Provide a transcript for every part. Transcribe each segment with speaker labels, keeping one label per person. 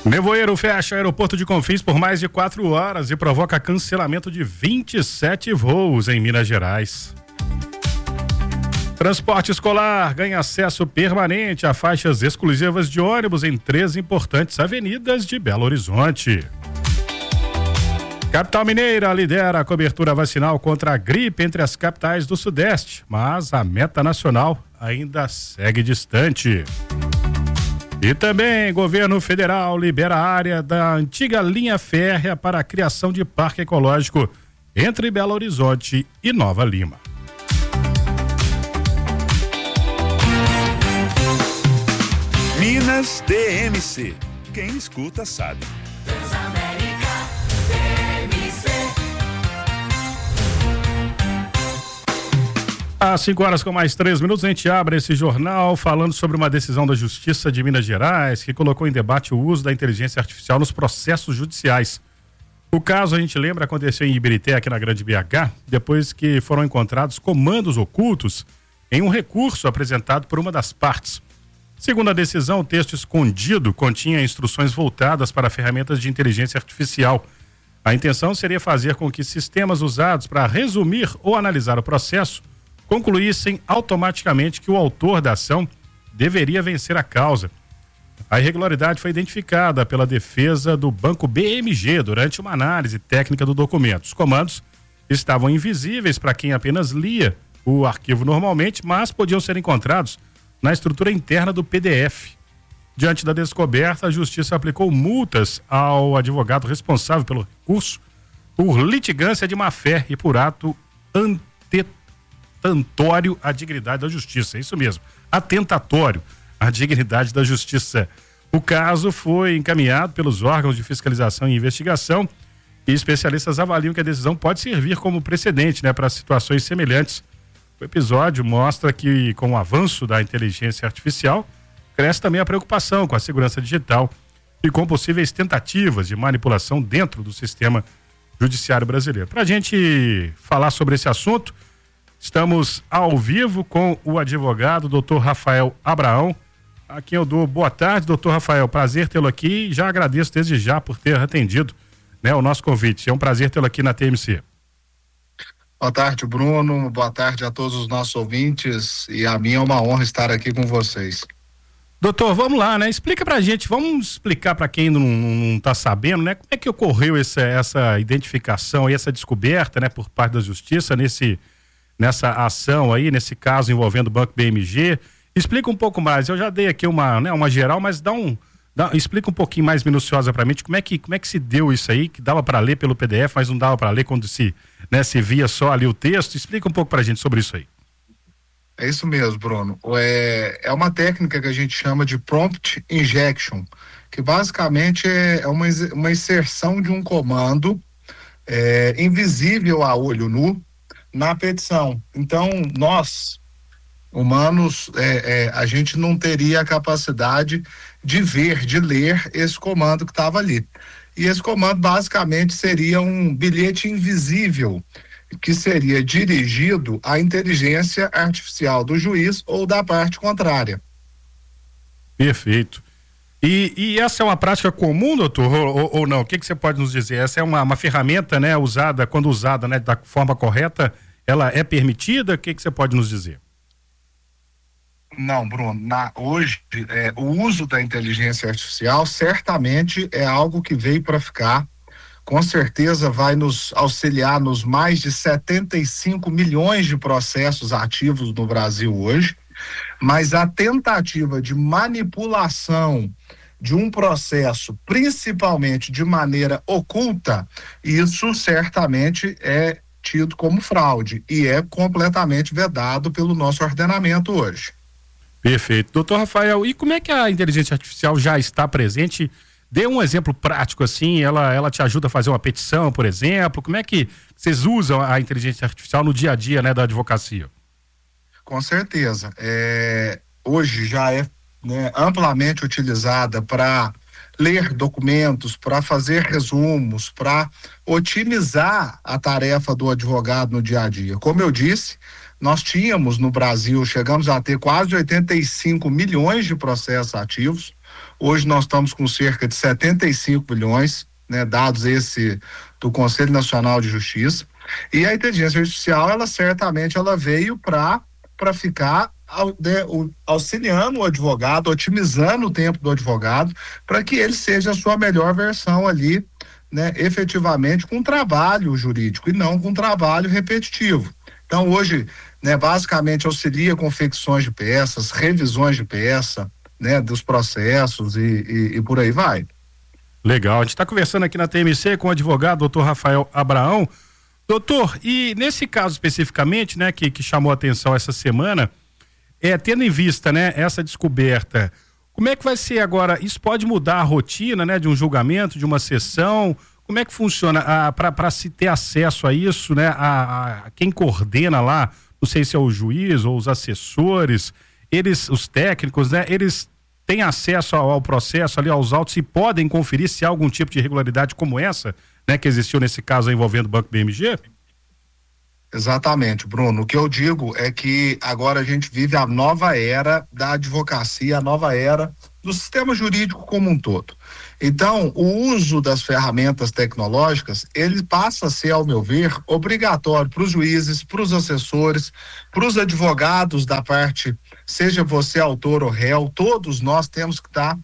Speaker 1: Nevoeiro fecha o aeroporto de Confins por mais de 4 horas e provoca cancelamento de 27 voos em Minas Gerais. Transporte escolar ganha acesso permanente a faixas exclusivas de ônibus em 3 importantes avenidas de Belo Horizonte. Capital Mineira lidera a cobertura vacinal contra a gripe entre as capitais do Sudeste, mas a meta nacional ainda segue distante. E também, governo federal libera a área da antiga linha férrea para a criação de parque ecológico entre Belo Horizonte e Nova Lima.
Speaker 2: Minas DMC. Quem escuta sabe.
Speaker 1: Às 5 horas com mais 3 minutos, a gente abre esse jornal falando sobre uma decisão da Justiça de Minas Gerais que colocou em debate o uso da inteligência artificial nos processos judiciais. O caso, a gente lembra, aconteceu em Ibirité, aqui na Grande BH, depois que foram encontrados comandos ocultos em um recurso apresentado por uma das partes. Segundo a decisão, o texto escondido continha instruções voltadas para ferramentas de inteligência artificial. A intenção seria fazer com que sistemas usados para resumir ou analisar o processo concluíssem automaticamente que o autor da ação deveria vencer a causa. A irregularidade foi identificada pela defesa do Banco BMG durante uma análise técnica do documento. Os comandos estavam invisíveis para quem apenas lia o arquivo normalmente, mas podiam ser encontrados na estrutura interna do PDF. Diante da descoberta, a Justiça aplicou multas ao advogado responsável pelo recurso por litigância de má-fé e por ato atentatório à dignidade da justiça. É isso mesmo, atentatório à dignidade da justiça. O caso foi encaminhado pelos órgãos de fiscalização e investigação e especialistas avaliam que a decisão pode servir como precedente, para situações semelhantes. O episódio mostra que, com o avanço da inteligência artificial, cresce também a preocupação com a segurança digital e com possíveis tentativas de manipulação dentro do sistema judiciário brasileiro. Para a gente falar sobre esse assunto, estamos ao vivo com o advogado Dr. Rafael Abraão, a quem eu dou boa tarde. Doutor Rafael, prazer tê-lo aqui e já agradeço desde já por ter atendido o nosso convite. É um prazer tê-lo aqui na TMC.
Speaker 3: Boa tarde, Bruno. Boa tarde a todos os nossos ouvintes e a mim é uma honra estar aqui com vocês.
Speaker 1: Doutor, vamos lá, Explica pra gente, vamos explicar para quem não tá sabendo, como é que ocorreu essa identificação e essa descoberta, por parte da Justiça nessa ação aí, nesse caso envolvendo o Banco BMG. Explica um pouco mais. Eu já dei aqui uma geral, mas explica um pouquinho mais minuciosa pra mim como é que se deu isso aí, que dava para ler pelo PDF, mas não dava para ler quando se via só ali o texto. Explica um pouco pra gente sobre isso aí.
Speaker 3: É isso mesmo, Bruno. É uma técnica que a gente chama de prompt injection, que basicamente é uma inserção de um comando invisível a olho nu na petição. Então, nós, humanos, a gente não teria a capacidade de ver, de ler esse comando que estava ali. E esse comando basicamente seria um bilhete invisível que seria dirigido à inteligência artificial do juiz ou da parte contrária.
Speaker 1: Perfeito. E essa é uma prática comum, doutor, ou não? O que você pode nos dizer? Essa é uma ferramenta, usada, quando usada, da forma correta, ela é permitida? O que você pode nos dizer?
Speaker 3: Não, Bruno, hoje o uso da inteligência artificial certamente é algo que veio para ficar. Com certeza vai nos auxiliar nos mais de 75 milhões de processos ativos no Brasil hoje, mas a tentativa de manipulação de um processo, principalmente de maneira oculta, isso certamente é tido como fraude e é completamente vedado pelo nosso ordenamento hoje.
Speaker 1: Perfeito. Doutor Rafael, e como é que a inteligência artificial já está presente? Dê um exemplo prático, assim, ela te ajuda a fazer uma petição, por exemplo. Como é que vocês usam a inteligência artificial no dia a dia, da advocacia?
Speaker 3: Com certeza. Hoje já é amplamente utilizada para ler documentos, para fazer resumos, para otimizar a tarefa do advogado no dia a dia. Como eu disse, nós tínhamos no Brasil, chegamos a ter quase 85 milhões de processos ativos. Hoje nós estamos com cerca de 75 milhões, né, dados esse do Conselho Nacional de Justiça. E a inteligência artificial, ela certamente veio para ficar auxiliando o advogado, otimizando o tempo do advogado, para que ele seja a sua melhor versão ali, né, efetivamente com trabalho jurídico e não com trabalho repetitivo. Então hoje, né, basicamente auxilia confecções de peças, revisões de peça, né, dos processos e por aí vai.
Speaker 1: Legal, a gente está conversando aqui na TMC com o advogado doutor Rafael Abraão. Doutor, e nesse caso especificamente, né, que chamou a atenção essa semana, tendo em vista, né, essa descoberta, como é que vai ser agora? Isso pode mudar a rotina, né, de um julgamento, de uma sessão? Como é que funciona para se ter acesso a isso, né? A quem coordena lá, não sei se é o juiz ou os assessores, os técnicos, né? Eles têm acesso ao processo ali, aos autos, e podem conferir se há algum tipo de irregularidade como essa, né, que existiu nesse caso envolvendo o Banco BMG?
Speaker 3: Exatamente, Bruno. O que eu digo é que agora a gente vive a nova era da advocacia, a nova era do sistema jurídico como um todo. Então, o uso das ferramentas tecnológicas, ele passa a ser, ao meu ver, obrigatório para os juízes, para os assessores, para os advogados da parte, seja você autor ou réu, todos nós temos que estar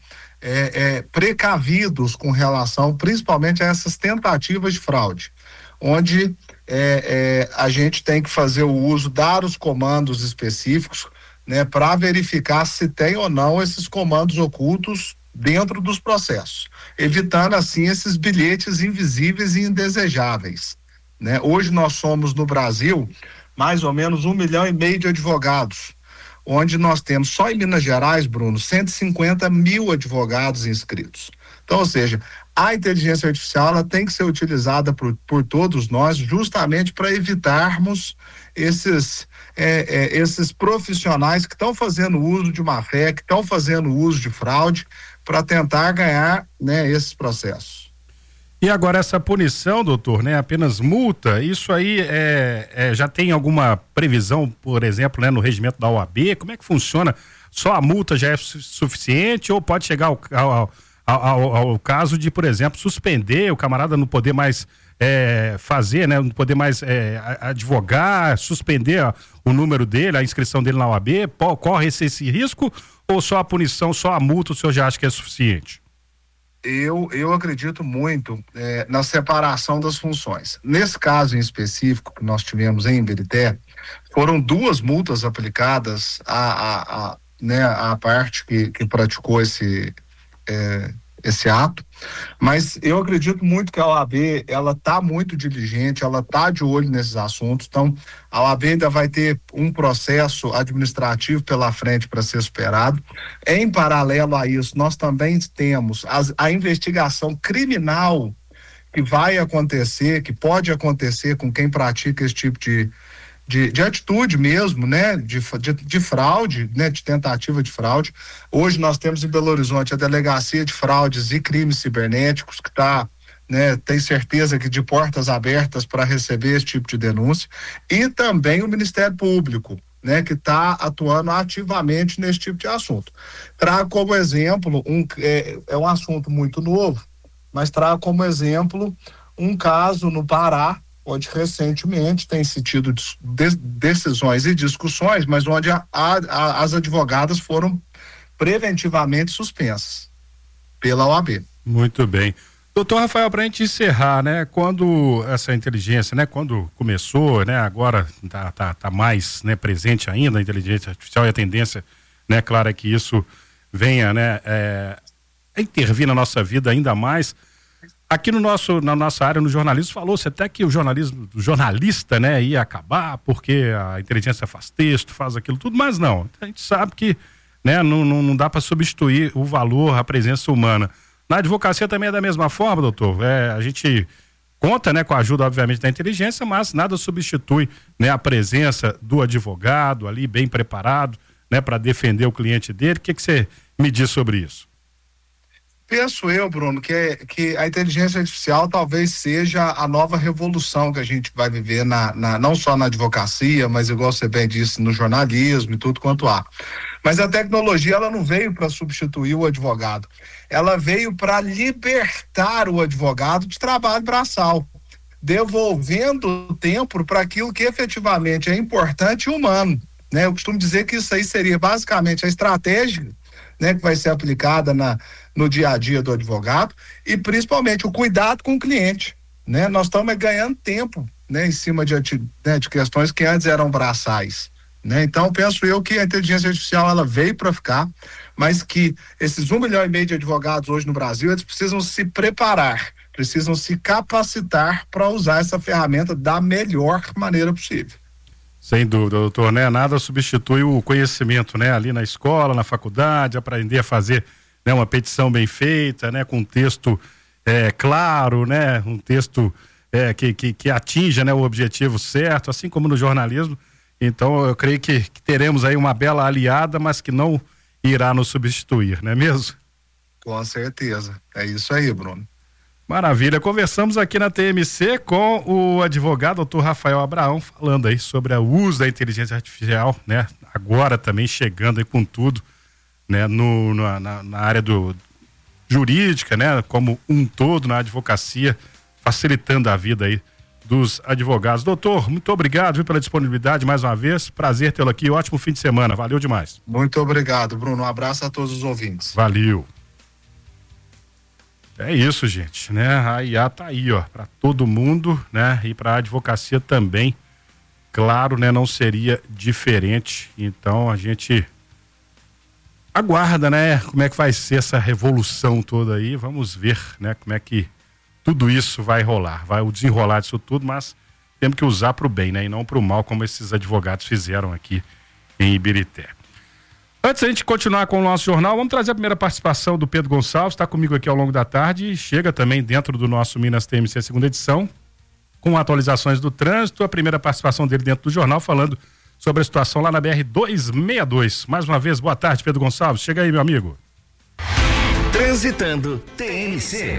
Speaker 3: precavidos com relação, principalmente a essas tentativas de fraude, onde a gente tem que fazer o uso, dar os comandos específicos, né, para verificar se tem ou não esses comandos ocultos dentro dos processos, evitando assim esses bilhetes invisíveis e indesejáveis, né? Hoje nós somos no Brasil mais ou menos 1,5 milhão de advogados, onde nós temos só em Minas Gerais, Bruno, 150 mil advogados inscritos. Então, ou seja, a inteligência artificial ela tem que ser utilizada por todos nós justamente para evitarmos esses profissionais que estão fazendo uso de má fé, que estão fazendo uso de fraude para tentar ganhar, né, esses processos.
Speaker 1: E agora essa punição, doutor, né, apenas multa, isso aí já tem alguma previsão, por exemplo, né, no regimento da OAB? Como é que funciona? Só a multa já é suficiente ou pode chegar ao caso de, por exemplo, suspender o camarada não poder mais fazer, né, não poder mais advogar, suspender o número dele, a inscrição dele na OAB? Corre esse risco ou só a punição, só a multa o senhor já acha que é suficiente?
Speaker 3: Eu acredito muito na separação das funções. Nesse caso em específico que nós tivemos em Imbirité, foram 2 multas aplicadas à parte que praticou esse ato, mas eu acredito muito que a OAB, ela está muito diligente, ela está de olho nesses assuntos. Então a OAB ainda vai ter um processo administrativo pela frente para ser superado. Em paralelo a isso, nós também temos a investigação criminal que vai acontecer, que pode acontecer com quem pratica esse tipo de atitude mesmo, né, de fraude, né, de tentativa de fraude. Hoje nós temos em Belo Horizonte a Delegacia de Fraudes e Crimes Cibernéticos, que está, né, tem certeza que de portas abertas para receber esse tipo de denúncia, e também o Ministério Público, né, que está atuando ativamente nesse tipo de assunto. Trago como exemplo, é um assunto muito novo, mas trago como exemplo um caso no Pará, onde recentemente tem se tido decisões e discussões, mas onde as advogadas foram preventivamente suspensas pela OAB.
Speaker 1: Muito bem. Doutor Rafael, para a gente encerrar, né, quando essa inteligência, né, quando começou, né, agora tá mais, né, presente ainda a inteligência artificial, e a tendência, né, claro, é que isso venha, né, intervir na nossa vida ainda mais. Aqui na nossa área, no jornalismo, falou-se até que o jornalista, né, ia acabar porque a inteligência faz texto, faz aquilo tudo, mas não. A gente sabe que, né, não dá para substituir o valor, a presença humana. Na advocacia também é da mesma forma, doutor. A gente conta, né, com a ajuda, obviamente, da inteligência, mas nada substitui, né, a presença do advogado ali bem preparado, né, para defender o cliente dele. O que você me diz sobre isso?
Speaker 3: Penso eu, Bruno, que a inteligência artificial talvez seja a nova revolução que a gente vai viver não só na advocacia, mas igual você bem disse, no jornalismo e tudo quanto há. Mas a tecnologia, ela não veio para substituir o advogado, ela veio para libertar o advogado de trabalho braçal, devolvendo tempo para aquilo que efetivamente é importante e humano, né? Eu costumo dizer que isso aí seria basicamente a estratégia, né, que vai ser aplicada no dia a dia do advogado e principalmente o cuidado com o cliente, né? Nós estamos ganhando tempo, né, em cima de questões que antes eram braçais, né? Então penso eu que a inteligência artificial ela veio para ficar, mas que esses 1,5 milhão de advogados hoje no Brasil, eles precisam se preparar, precisam se capacitar para usar essa ferramenta da melhor maneira possível.
Speaker 1: Sem dúvida, doutor, né? Nada substitui o conhecimento, né? Ali na escola, na faculdade, aprender a fazer, né, uma petição bem feita, né? Com um texto claro, né? Um texto que atinja, né, o objetivo certo, assim como no jornalismo. Então, eu creio que teremos aí uma bela aliada, mas que não irá nos substituir, não é mesmo?
Speaker 3: Com certeza, é isso aí, Bruno.
Speaker 1: Maravilha, conversamos aqui na TMC com o advogado doutor Rafael Abraão, falando aí sobre o uso da inteligência artificial, né? Agora também chegando aí com tudo, né? Na área jurídica, né? Como um todo, na advocacia, facilitando a vida aí dos advogados. Doutor, muito obrigado, viu, pela disponibilidade mais uma vez, prazer tê-lo aqui, ótimo fim de semana, valeu demais.
Speaker 3: Muito obrigado, Bruno, um abraço a todos os ouvintes.
Speaker 1: Valeu. É isso, gente, né? A IA tá aí, ó, para todo mundo, né? E para a advocacia também, claro, né? Não seria diferente. Então a gente aguarda, né? Como é que vai ser essa revolução toda aí? Vamos ver, né? Como é que tudo isso vai rolar, vai o desenrolar disso tudo, mas temos que usar para o bem, né? E não para o mal, como esses advogados fizeram aqui em Ibirité. Antes da gente continuar com o nosso jornal, vamos trazer a primeira participação do Pedro Gonçalves, está comigo aqui ao longo da tarde e chega também dentro do nosso Minas TMC segunda edição, com atualizações do trânsito, a primeira participação dele dentro do jornal, falando sobre a situação lá na BR-262. Mais uma vez, boa tarde, Pedro Gonçalves, chega aí, meu amigo.
Speaker 4: Transitando TMC.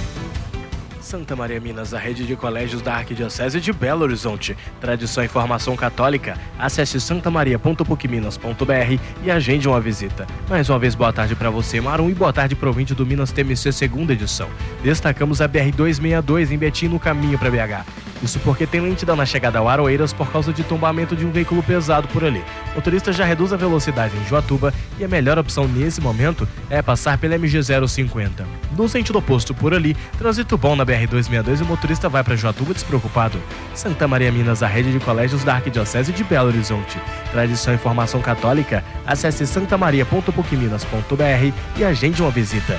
Speaker 4: Santa Maria Minas, a rede de colégios da Arquidiocese de Belo Horizonte. Tradição e formação católica. Acesse santamaria.pucminas.br e agende uma visita. Mais uma vez, boa tarde para você, Marum, e boa tarde para o ouvinte do Minas TMC segunda edição. Destacamos a BR-262 em Betim, no caminho para BH. Isso porque tem lentidão na chegada ao Aroeiras por causa de tombamento de um veículo pesado por ali. O motorista já reduz a velocidade em Joatuba e a melhor opção nesse momento é passar pela MG-050. No sentido oposto por ali, trânsito bom na BR-262 e o motorista vai para Joatuba despreocupado. Santa Maria Minas, a rede de colégios da Arquidiocese de Belo Horizonte. Tradição e formação católica, acesse santamaria.pucminas.br e agende uma visita.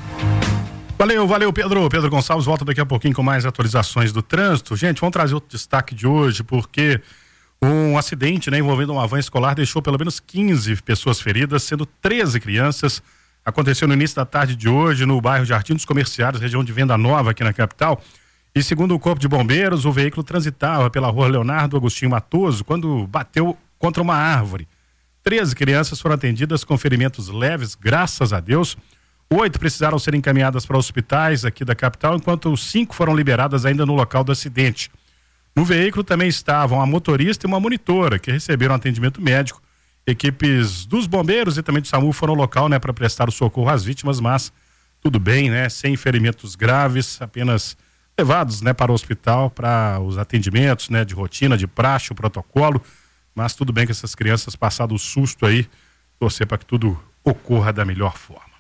Speaker 1: Valeu, Pedro. Pedro Gonçalves volta daqui a pouquinho com mais atualizações do trânsito. Gente, vamos trazer outro destaque de hoje, porque um acidente, né, envolvendo uma van escolar deixou pelo menos 15 pessoas feridas, sendo 13 crianças. Aconteceu no início da tarde de hoje, no bairro Jardim dos Comerciários, região de Venda Nova, aqui na capital. E segundo o Corpo de Bombeiros, o veículo transitava pela rua Leonardo Agostinho Matoso quando bateu contra uma árvore. 13 crianças foram atendidas com ferimentos leves, graças a Deus. 8 precisaram ser encaminhadas para hospitais aqui da capital, enquanto 5 foram liberadas ainda no local do acidente. No veículo também estavam a motorista e uma monitora, que receberam atendimento médico. Equipes dos bombeiros e também do SAMU foram ao local, né, para prestar o socorro às vítimas, mas tudo bem, né, sem ferimentos graves, apenas levados, né, para o hospital, para os atendimentos, né, de rotina, de praxe, o protocolo, mas tudo bem que essas crianças, passado o susto aí, torcer para que tudo ocorra da melhor forma.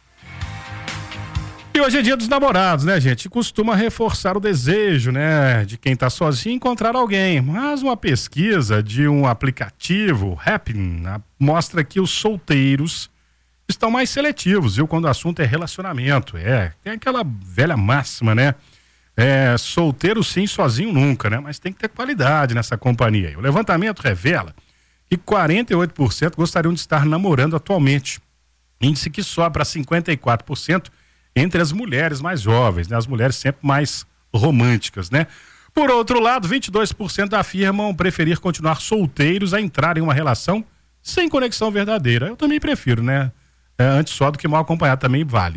Speaker 1: E hoje é dia dos namorados, né, gente? Costuma reforçar o desejo, né, de quem tá sozinho encontrar alguém. Mas uma pesquisa de um aplicativo, Happn, mostra que os solteiros estão mais seletivos, viu? Quando o assunto é relacionamento. Tem aquela velha máxima, né? Solteiro sim, sozinho nunca, né? Mas tem que ter qualidade nessa companhia aí. O levantamento revela que 48% gostariam de estar namorando atualmente. Índice que sobe para 54% entre as mulheres mais jovens, né? As mulheres sempre mais românticas, né? Por outro lado, 22% afirmam preferir continuar solteiros a entrar em uma relação sem conexão verdadeira. Eu também prefiro, né? Antes só do que mal acompanhado também vale.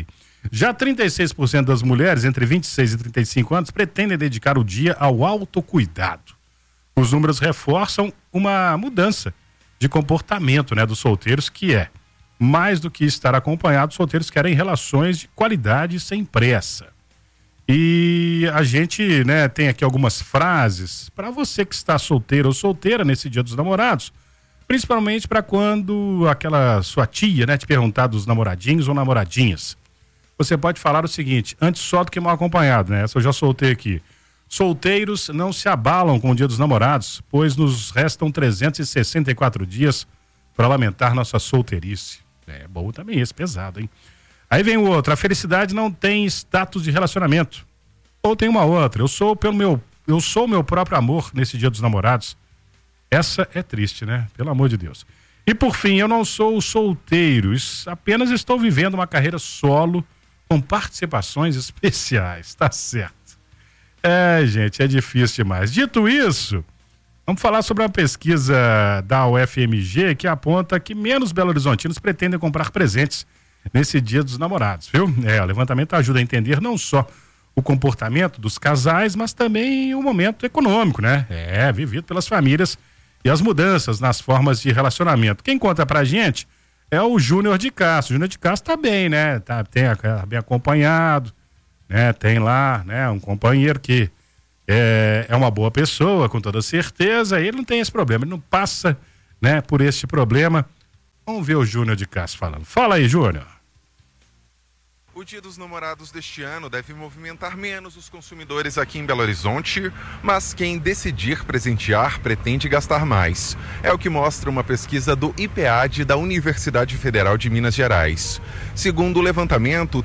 Speaker 1: Já 36% das mulheres entre 26 e 35 anos pretendem dedicar o dia ao autocuidado. Os números reforçam uma mudança de comportamento, né, dos solteiros, que é mais do que estar acompanhados, os solteiros querem relações de qualidade sem pressa. E a gente, né, tem aqui algumas frases para você que está solteiro ou solteira nesse Dia dos Namorados, principalmente para quando aquela sua tia, né, te perguntar dos namoradinhos ou namoradinhas. Você pode falar o seguinte: antes só do que mal acompanhado, né? Essa eu já soltei aqui. Solteiros não se abalam com o Dia dos Namorados, pois nos restam 364 dias para lamentar nossa solteirice. É bom também esse, pesado, hein? Aí vem o outro: a felicidade não tem status de relacionamento. Ou tem uma outra: eu sou o meu próprio amor nesse Dia dos Namorados. Essa é triste, né? Pelo amor de Deus. E por fim, eu não sou solteiro, apenas estou vivendo uma carreira solo com participações especiais. Tá certo. Gente, é difícil demais. Dito isso, vamos falar sobre uma pesquisa da UFMG que aponta que menos belo-horizontinos pretendem comprar presentes nesse Dia dos Namorados, viu? O levantamento ajuda a entender não só o comportamento dos casais, mas também o momento econômico, né? Vivido pelas famílias e as mudanças nas formas de relacionamento. Quem conta pra gente é o Júnior de Castro. O Júnior de Castro tá bem, né? Tá bem acompanhado, né? Tem lá, né, um companheiro que é uma boa pessoa, com toda certeza. Ele não tem esse problema, ele não passa, né, por esse problema. Vamos ver o Júnior de Castro falando. Fala aí, Júnior.
Speaker 5: O Dia dos Namorados deste ano deve movimentar menos os consumidores aqui em Belo Horizonte, mas quem decidir presentear pretende gastar mais. É o que mostra uma pesquisa do IPEAD da Universidade Federal de Minas Gerais. Segundo o levantamento,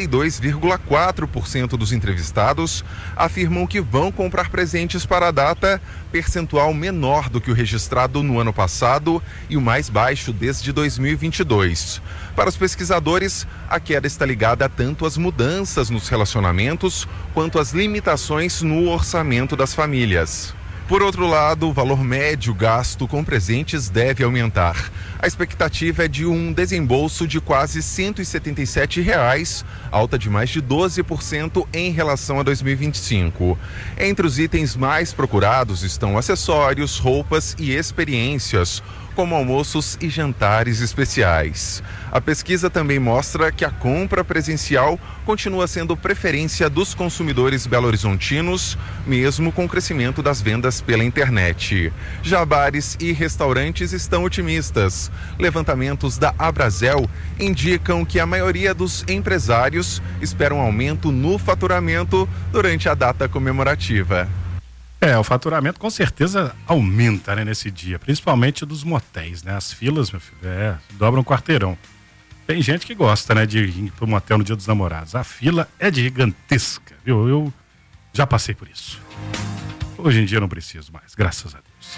Speaker 5: 32,4% dos entrevistados afirmam que vão comprar presentes para a data, percentual menor do que o registrado no ano passado e o mais baixo desde 2022. Para os pesquisadores, a queda está ligada tanto às mudanças nos relacionamentos quanto às limitações no orçamento das famílias. Por outro lado, o valor médio gasto com presentes deve aumentar. A expectativa é de um desembolso de quase R$ 177, alta de mais de 12% em relação a 2025. Entre os itens mais procurados estão acessórios, roupas e experiências, como almoços e jantares especiais. A pesquisa também mostra que a compra presencial continua sendo preferência dos consumidores belo-horizontinos, mesmo com o crescimento das vendas pela internet. Já bares e restaurantes estão otimistas. Levantamentos da Abrazel indicam que a maioria dos empresários esperam um aumento no faturamento durante a data comemorativa.
Speaker 1: O faturamento com certeza aumenta, né, nesse dia, principalmente dos motéis, né? As filas, meu filho, dobram um quarteirão. Tem gente que gosta, né, de ir para um motel no Dia dos Namorados. A fila é gigantesca, viu? Eu já passei por isso. Hoje em dia não preciso mais, graças a Deus.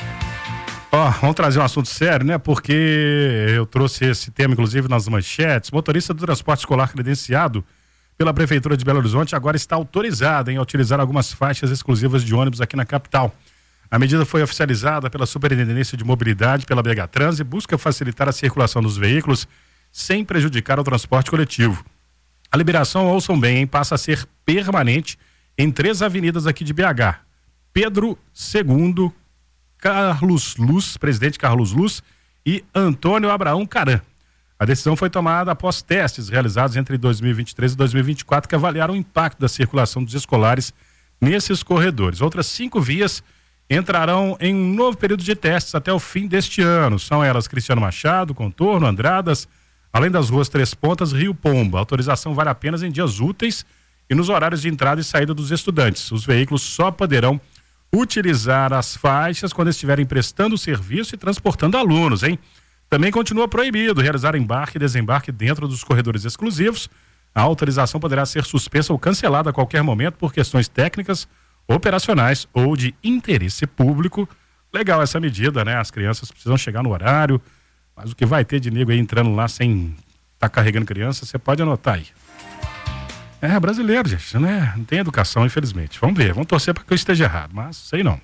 Speaker 1: Vamos trazer um assunto sério, né? Porque eu trouxe esse tema, inclusive, nas manchetes. Motorista do transporte escolar credenciado pela Prefeitura de Belo Horizonte agora está autorizada a utilizar algumas faixas exclusivas de ônibus aqui na capital. A medida foi oficializada pela Superintendência de Mobilidade, pela BH Trans, e busca facilitar a circulação dos veículos sem prejudicar o transporte coletivo. A liberação, ouçam bem, passa a ser permanente em 3 avenidas aqui de BH. Pedro II, Carlos Luz, presidente Carlos Luz, e Antônio Abraão Caran. A decisão foi tomada após testes realizados entre 2023 e 2024 que avaliaram o impacto da circulação dos escolares nesses corredores. Outras 5 vias entrarão em um novo período de testes até o fim deste ano. São elas Cristiano Machado, Contorno, Andradas, além das ruas Três Pontas, Rio Pomba. A autorização vale apenas em dias úteis e nos horários de entrada e saída dos estudantes. Os veículos só poderão utilizar as faixas quando estiverem prestando serviço e transportando alunos, hein? Também continua proibido realizar embarque e desembarque dentro dos corredores exclusivos. A autorização poderá ser suspensa ou cancelada a qualquer momento por questões técnicas, operacionais ou de interesse público. Legal essa medida, né? As crianças precisam chegar no horário, mas o que vai ter de nego aí entrando lá sem estar carregando criança, você pode anotar aí. Brasileiro, gente, né? Não tem educação, infelizmente. Vamos ver, vamos torcer para que eu esteja errado, mas sei não.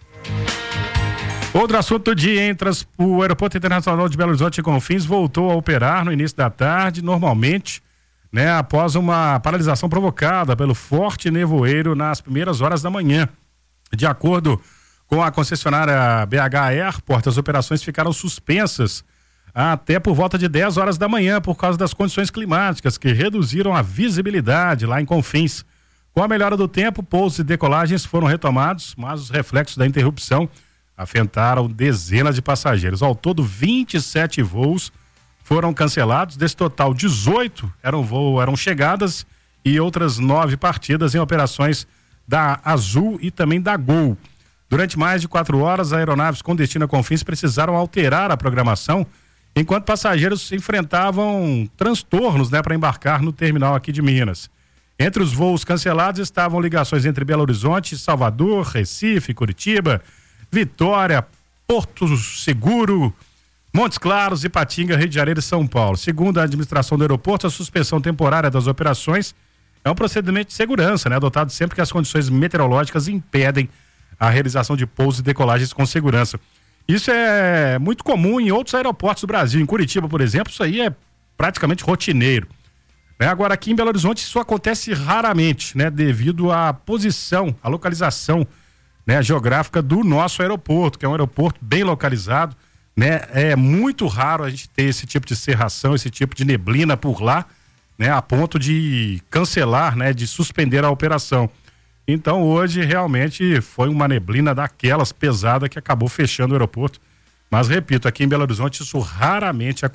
Speaker 1: Outro assunto do dia, o Aeroporto Internacional de Belo Horizonte e Confins voltou a operar no início da tarde, normalmente, né, após uma paralisação provocada pelo forte nevoeiro nas primeiras horas da manhã. De acordo com a concessionária BH Airport, as operações ficaram suspensas até por volta de 10 horas da manhã por causa das condições climáticas que reduziram a visibilidade lá em Confins. Com a melhora do tempo, pousos e decolagens foram retomados, mas os reflexos da interrupção afetaram dezenas de passageiros. Ao todo, 27 voos foram cancelados. Desse total, 18 eram chegadas e outras 9 partidas em operações da Azul e também da Gol. Durante mais de 4 horas, aeronaves com destino a Confins precisaram alterar a programação, enquanto passageiros enfrentavam transtornos, né, para embarcar no terminal aqui de Minas. Entre os voos cancelados estavam ligações entre Belo Horizonte, Salvador, Recife, Curitiba, Vitória, Porto Seguro, Montes Claros, Ipatinga, Rio de Janeiro e São Paulo. Segundo a administração do aeroporto, a suspensão temporária das operações é um procedimento de segurança, né, adotado sempre que as condições meteorológicas impedem a realização de pousos e decolagens com segurança. Isso é muito comum em outros aeroportos do Brasil. Em Curitiba, por exemplo, isso aí é praticamente rotineiro. Agora, aqui em Belo Horizonte, isso acontece raramente, né, devido à posição, à localização, né, geográfica do nosso aeroporto, que é um aeroporto bem localizado, né? É muito raro a gente ter esse tipo de cerração, esse tipo de neblina por lá, né, a ponto de cancelar, né, de suspender a operação. Então, hoje, realmente, foi uma neblina daquelas pesada que acabou fechando o aeroporto. Mas, repito, aqui em Belo Horizonte, isso raramente acontece.